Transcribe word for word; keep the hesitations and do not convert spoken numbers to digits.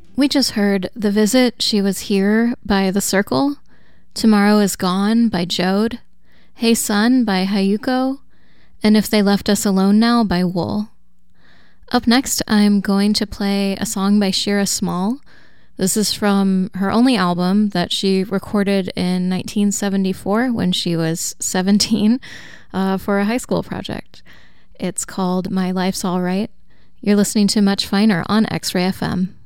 We just heard The Visit, She Was Here by The Circle, Tomorrow Is Gone by Jode, Hey Sun by Hayuko, and If They Left Us Alone Now by Wool. Up next, I'm going to play a song by Shira Small. This is from her only album that she recorded in nineteen seventy-four when she was seventeen uh, for a high school project. It's called My Life's All Right. You're listening to Much Finer on X-Ray F M.